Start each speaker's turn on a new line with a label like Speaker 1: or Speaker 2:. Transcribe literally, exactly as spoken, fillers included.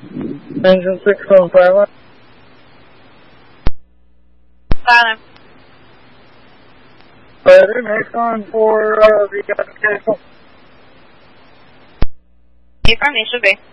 Speaker 1: Engine six on silent.
Speaker 2: Silent.
Speaker 1: Better, next on for uh, the application.
Speaker 2: Affirmation, B.